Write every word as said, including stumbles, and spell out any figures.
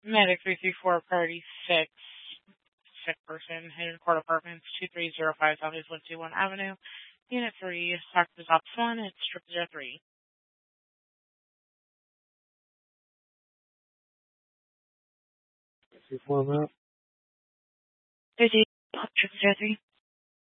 Medic three three four, priority six, sick person, Hidden Court Apartments, two three zero five Southeast one two one Avenue, Unit three, Doctor's Office one, it's Triple J three. Three four map. Triple J three.